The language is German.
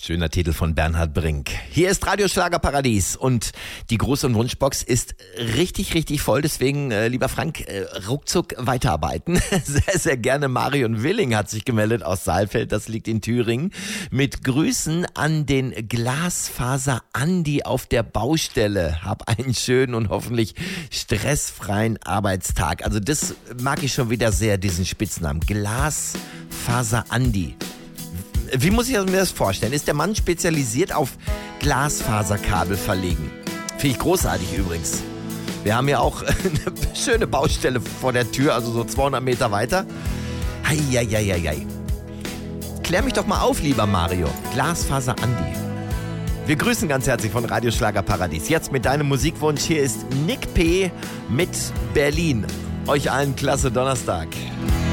Schöner Titel von Bernhard Brink. Hier ist Radio Schlagerparadies und die Gruß- und Wunschbox ist richtig, richtig voll. Deswegen, lieber Frank, ruckzuck weiterarbeiten. Sehr, sehr gerne. Marion Willing hat sich gemeldet aus Saalfeld, das liegt in Thüringen. Mit Grüßen an den Glasfaser Andi auf der Baustelle. Hab einen schönen und hoffentlich stressfreien Arbeitstag. Also das mag ich schon wieder sehr, diesen Spitznamen. Glasfaser Andi. Wie muss ich mir das vorstellen? Ist der Mann spezialisiert auf Glasfaserkabel verlegen? Finde ich großartig übrigens. Wir haben ja auch eine schöne Baustelle vor der Tür, also so 200 Meter weiter. Heieieiei. Klär mich doch mal auf, lieber Mario. Glasfaser Andi. Wir grüßen ganz herzlich von Radio Schlagerparadies. Jetzt mit deinem Musikwunsch. Hier ist Nick P. mit Berlin. Euch allen klasse Donnerstag.